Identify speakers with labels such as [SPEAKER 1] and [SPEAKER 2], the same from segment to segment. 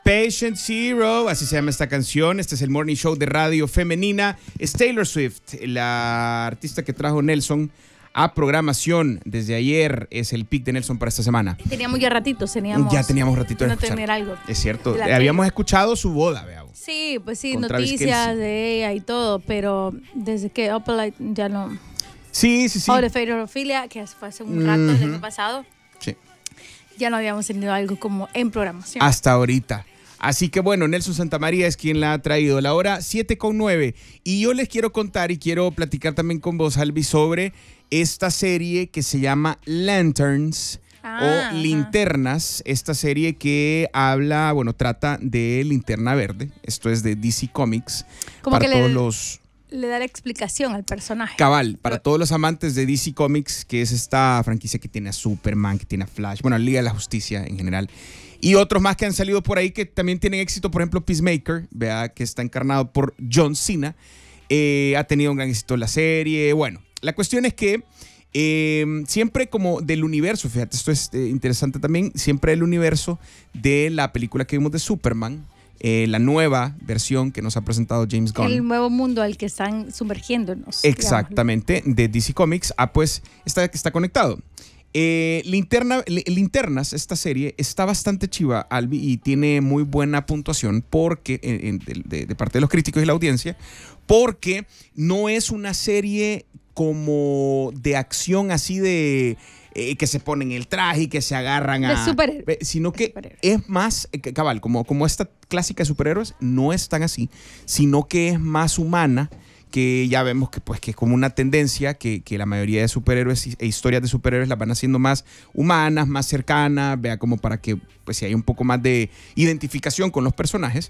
[SPEAKER 1] Patient Zero, así se llama esta canción. Este es el Morning Show de radio femenina. Es Taylor Swift, la artista que trajo Nelson a programación desde ayer. Es el pick de Nelson para esta semana.
[SPEAKER 2] Teníamos ya ratitos,
[SPEAKER 1] Ya teníamos ratito de
[SPEAKER 2] no
[SPEAKER 1] escuchar.
[SPEAKER 2] tener algo.
[SPEAKER 1] Es cierto, habíamos escuchado su boda, veamos.
[SPEAKER 2] Sí, pues sí,
[SPEAKER 1] Con
[SPEAKER 2] noticias de ella y todo, pero desde que Opalite ya no.
[SPEAKER 1] Sí.
[SPEAKER 2] O de Feirofilia, que fue hace un rato, el año pasado.
[SPEAKER 1] Sí.
[SPEAKER 2] Ya no habíamos tenido algo como en programación.
[SPEAKER 1] Hasta ahorita. Así que bueno, Nelson Santamaría es quien la ha traído. La hora 7:09. Y yo les quiero contar y quiero platicar también con vos, Albi, sobre esta serie que se llama Lanterns o Linternas. Esta serie que trata de Linterna Verde. Esto es de DC Comics.
[SPEAKER 2] Como
[SPEAKER 1] para
[SPEAKER 2] que
[SPEAKER 1] todos los...
[SPEAKER 2] Le da la explicación al personaje.
[SPEAKER 1] Cabal, para todos los amantes de DC Comics, que es esta franquicia que tiene a Superman, que tiene a Flash, bueno, Liga de la Justicia en general. Y otros más que han salido por ahí que también tienen éxito, por ejemplo, Peacemaker, vea, que está encarnado por John Cena. Ha tenido un gran éxito la serie. Bueno, la cuestión es que siempre como del universo, fíjate, esto es interesante también, siempre el universo de la película que vimos de Superman, la nueva versión que nos ha presentado James Gunn.
[SPEAKER 2] El nuevo mundo al que están sumergiéndonos.
[SPEAKER 1] Exactamente, de DC Comics. Pues está conectado. Linternas, esta serie, está bastante chiva, Albi, y tiene muy buena puntuación porque de parte de los críticos y la audiencia, porque no es una serie como de acción así de... que se ponen el traje y que se agarran
[SPEAKER 2] de superhéroes.
[SPEAKER 1] Sino que es más, cabal, como esta clásica de superhéroes, no es tan así, sino que es más humana, que ya vemos que es como una tendencia que la mayoría de superhéroes e historias de superhéroes las van haciendo más humanas, más cercanas, vea, como para que pues si hay un poco más de identificación con los personajes.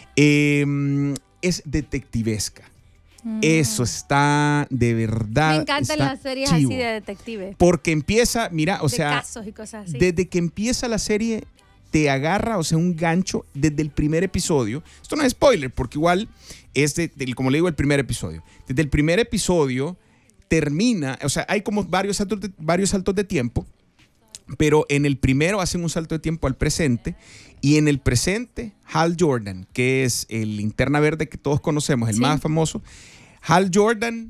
[SPEAKER 1] Es detectivesca. Eso está de verdad.
[SPEAKER 2] Me encantan las series
[SPEAKER 1] chivo,
[SPEAKER 2] así de detectives.
[SPEAKER 1] Porque empieza, mira, o
[SPEAKER 2] de
[SPEAKER 1] sea,
[SPEAKER 2] casos y cosas así.
[SPEAKER 1] Desde que empieza la serie te agarra, o sea, un gancho desde el primer episodio. Esto no es spoiler, porque igual es como le digo, el primer episodio. Desde el primer episodio termina, o sea, hay como varios saltos de tiempo, pero en el primero hacen un salto de tiempo al presente, y en el presente Hal Jordan, que es el Linterna Verde que todos conocemos, el más famoso, Hal Jordan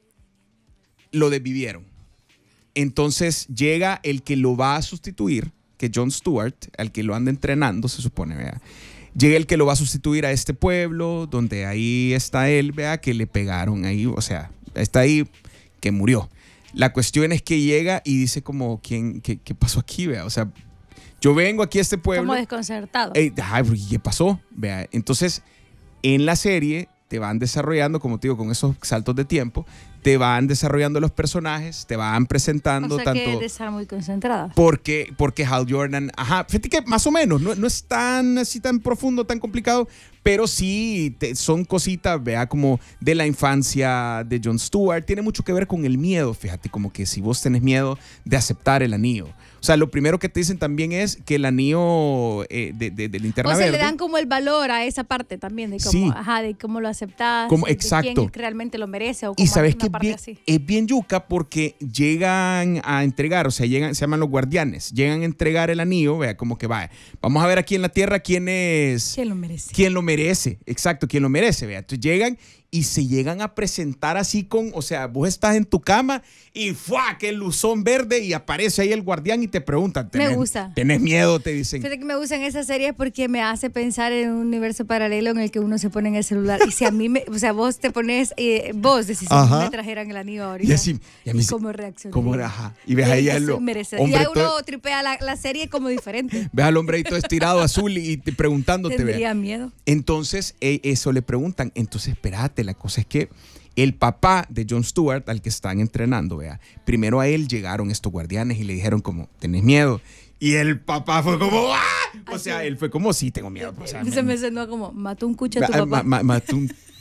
[SPEAKER 1] lo desvivieron. Entonces llega el que lo va a sustituir, que Jon Stewart, al que lo anda entrenando, se supone, vea. Llega el que lo va a sustituir a este pueblo, donde ahí está él, vea, que le pegaron ahí, o sea, está ahí que murió. La cuestión es que llega y dice como, ¿qué pasó aquí, vea? O sea, yo vengo aquí a este pueblo.
[SPEAKER 2] Como desconcertado.
[SPEAKER 1] ¿Qué pasó? Vea, entonces, en la serie te van desarrollando, como te digo, con esos saltos de tiempo, te van desarrollando los personajes, te van presentando,
[SPEAKER 2] o sea,
[SPEAKER 1] tanto...
[SPEAKER 2] que de estar muy concentrada.
[SPEAKER 1] Porque Hal Jordan, fíjate que más o menos, no es tan así, tan profundo, tan complicado, pero sí son cositas, vea, como de la infancia de Jon Stewart. Tiene mucho que ver con el miedo, fíjate, como que si vos tenés miedo de aceptar el anillo. O sea, lo primero que te dicen también es que el anillo de Linterna Verde...
[SPEAKER 2] O sea, le dan como el valor a esa parte también, de cómo, de cómo lo aceptás,
[SPEAKER 1] exacto,
[SPEAKER 2] de quién realmente lo merece. O
[SPEAKER 1] y sabes que
[SPEAKER 2] así.
[SPEAKER 1] Es bien yuca porque llegan a entregar, o sea, se llaman los guardianes, llegan a entregar el anillo, vea, como que vaya, vamos a ver aquí en la tierra quién
[SPEAKER 2] lo merece.
[SPEAKER 1] ¿Quién lo merece? Exacto, quién lo merece, vea. Entonces llegan y se llegan a presentar así o sea, vos estás en tu cama y ¡fua! Que el luzón verde y aparece ahí el guardián y te preguntan,
[SPEAKER 2] me gusta.
[SPEAKER 1] ¿Tenés miedo? Te dicen.
[SPEAKER 2] Fíjate que me gustan esas series porque me hace pensar en un universo paralelo en el que uno se pone en el celular y si a mí, o sea, vos te pones, vos decís, si me trajeran el anillo ahorita.
[SPEAKER 1] Y a mí
[SPEAKER 2] ¿cómo reaccionaría?
[SPEAKER 1] Y ves ahí al
[SPEAKER 2] hombre. Y ahí uno tripea la serie como diferente.
[SPEAKER 1] Ves al hombre ahí todo estirado azul y preguntándote.
[SPEAKER 2] Tendría miedo.
[SPEAKER 1] Entonces, eso le preguntan. Entonces, espérate, la cosa es que el papá de Jon Stewart, al que están entrenando, vea, primero a él llegaron estos guardianes y le dijeron como, ¿tenés miedo? Y el papá fue como, ¡ah! O sea, él fue como, sí, tengo miedo. O sea,
[SPEAKER 2] se me sonó como, mató un cucho a tu papá.
[SPEAKER 1] Mató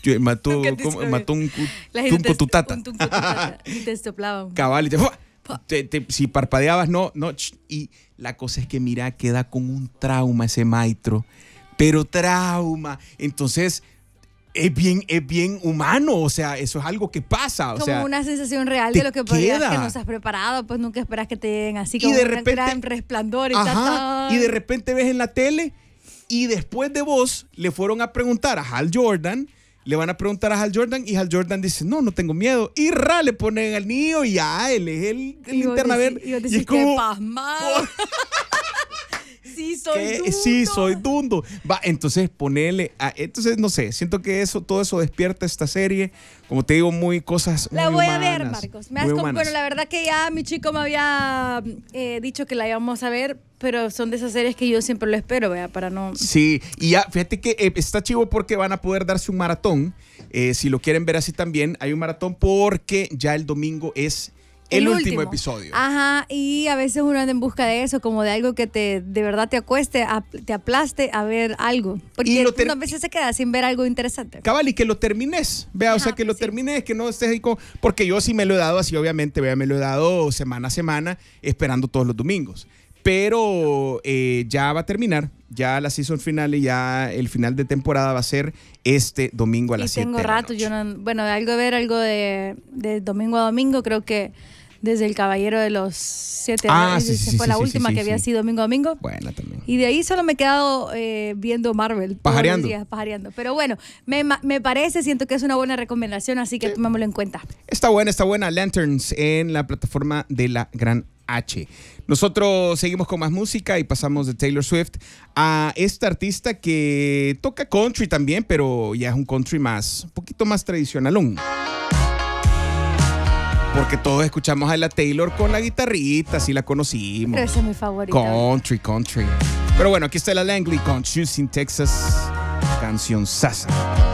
[SPEAKER 1] un cututata.
[SPEAKER 2] Y te estoplaban.
[SPEAKER 1] Cabal, si parpadeabas, no. Y la cosa es que, mira, queda con un trauma ese maestro. Pero trauma. Entonces... Es bien humano, o sea, eso es algo que pasa.
[SPEAKER 2] Como una sensación real de lo que podrías, que no estás preparado, pues nunca esperas que te den así como un gran resplandor y
[SPEAKER 1] y de repente ves en la tele Y después de vos, le fueron a preguntar a Hal Jordan. Le van a preguntar a Hal Jordan y Hal Jordan dice, no tengo miedo. Y le ponen al niño y ya, él es el linterna verde.
[SPEAKER 2] Y es como, pasmado. Sí,
[SPEAKER 1] soy Dundo. Va, entonces ponele. Entonces, no sé, siento que todo eso despierta esta serie. Como te digo, cosas muy
[SPEAKER 2] La voy
[SPEAKER 1] humanas,
[SPEAKER 2] a ver, Marcos. Bueno, la verdad que ya mi chico me había dicho que la íbamos a ver, pero son de esas series que yo siempre lo espero, ¿vea? Para no...
[SPEAKER 1] Sí, y ya, fíjate que está chivo porque van a poder darse un maratón. Si lo quieren ver así también, hay un maratón porque ya el domingo es el último episodio.
[SPEAKER 2] Ajá, y a veces uno anda en busca de eso, como de algo que de verdad te acueste, te aplaste a ver algo. Porque uno a veces se queda sin ver algo interesante.
[SPEAKER 1] Cabal, y que lo termines, vea, o sea, que lo termines, que no estés ahí porque yo sí me lo he dado así, obviamente, vea, me lo he dado semana a semana, esperando todos los domingos. Pero ya va a terminar, ya la season final y ya el final de temporada va a ser este domingo a las 7 de la noche.
[SPEAKER 2] Tengo rato, algo de domingo a domingo, creo que desde El Caballero de los 7 años, fue la última que había sido domingo a domingo.
[SPEAKER 1] Buena también.
[SPEAKER 2] Y de ahí solo me he quedado viendo Marvel.
[SPEAKER 1] Pajareando.
[SPEAKER 2] Todos los días, pajareando. Pero bueno, me parece, siento que es una buena recomendación, así que tomémoslo en cuenta.
[SPEAKER 1] Está buena. Lanterns en la plataforma de la Gran H. Nosotros seguimos con más música y pasamos de Taylor Swift a esta artista que toca country también, pero ya es un country un poquito más tradicionalón. Porque todos escuchamos a la Taylor con la guitarrita, así la conocimos.
[SPEAKER 2] Pero esa es mi favorita.
[SPEAKER 1] Country. Pero bueno, aquí está la Langley con Choosing Texas, canción sasa.